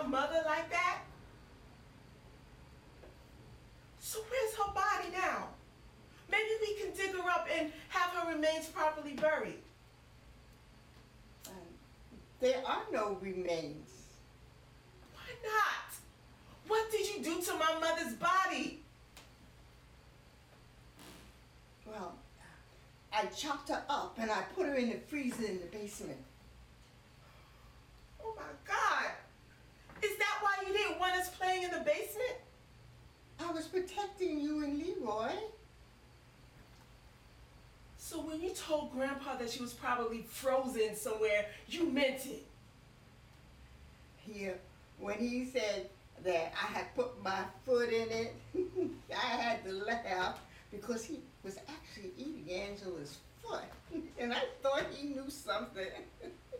mother like that? So where's her body now? Maybe we can dig her up and have her remains properly buried. There are no remains. Why not? What did you do to my mother's body? Well, I chopped her up and I put her in the freezer in the basement. Oh my God! Is that why you didn't want us playing in the basement? I was protecting you and Leroy. So when you told Grandpa that she was probably frozen somewhere, you meant it? Here, when he said that I had put my foot in it, I had to laugh because he was actually eating Angela's foot. And I thought he knew something.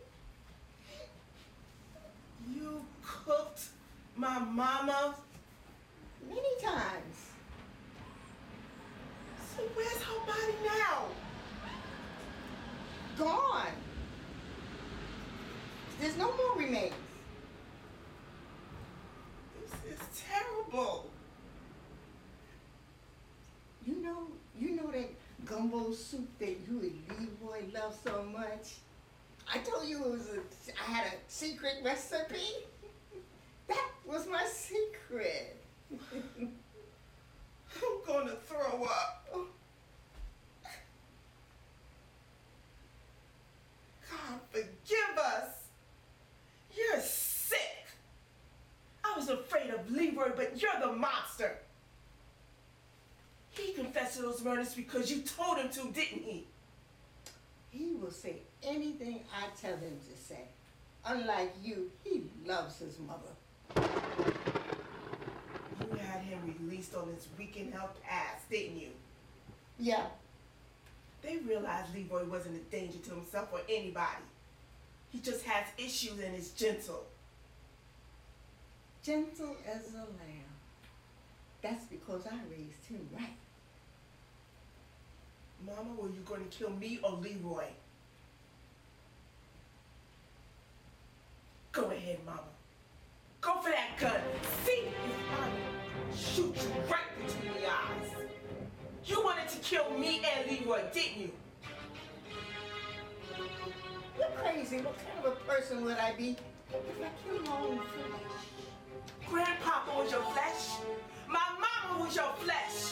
You cooked my mama? Many times. So where's her body now? Gone. There's no more remains. This is terrible. You know that gumbo soup that you and Leroy love so much? I told you I had a secret recipe. That was my secret. I'm gonna throw up. God, forgive us. You're sick. I was afraid of Leroy, but you're the monster. He confessed to those murders because you told him to, didn't he? He will say anything I tell him to say. Unlike you, he loves his mother. You had him released on his weekend health pass, didn't you? Yeah. They realized Leroy wasn't a danger to himself or anybody. He just has issues and is gentle. Gentle as a lamb. That's because I raised him right. Mama, were you going to kill me or Leroy? Go ahead, Mama. Go for that gun. See if I shoot you right between the eyes. You wanted to kill me and Leroy, didn't you? You're crazy. What kind of a person would I be if I killed my own flesh? Grandpapa was your flesh. My mama was your flesh.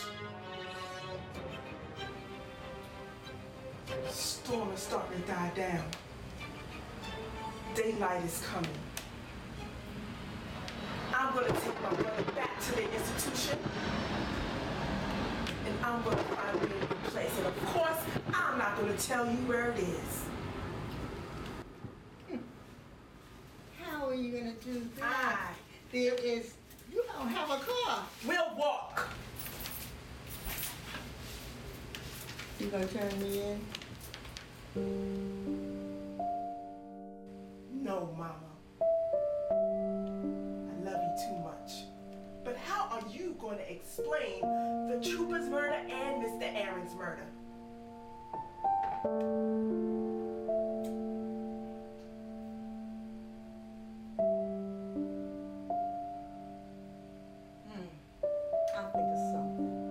The storm is starting to die down. Daylight is coming. I'm going to take my brother back to the institution. And I'm going to find me a new place. And of course, I'm not going to tell you where it is. How are you going to do that? You don't have a car. We'll walk. You going to turn me in? No, Mama. I love you too much. But how are you going to explain the trooper's murder and Mr. Aaron's murder?